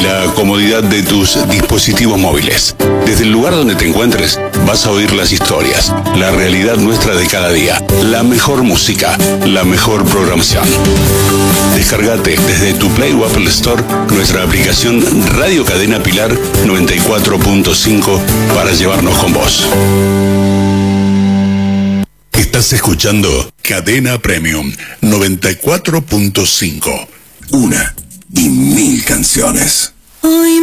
la comodidad de tus dispositivos móviles. Desde el lugar donde te encuentres, vas a oír las historias, la realidad nuestra de cada día, la mejor música, la mejor programación. Descargate desde tu Play o Apple Store nuestra aplicación Radio Cadena Pilar 94.5 para llevarnos con vos. Estás escuchando Cadena Premium 94.5. Una y mil canciones.